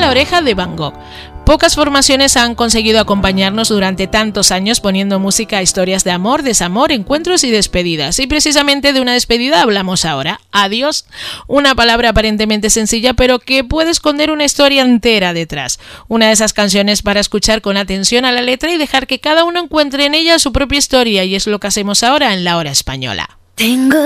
la oreja de Van Gogh. Pocas formaciones han conseguido acompañarnos durante tantos años poniendo música a historias de amor, desamor, encuentros y despedidas. Y precisamente de una despedida hablamos ahora. Adiós. Una palabra aparentemente sencilla, pero que puede esconder una historia entera detrás. Una de esas canciones para escuchar con atención a la letra y dejar que cada uno encuentre en ella su propia historia, y es lo que hacemos ahora en La Hora Española. Tengo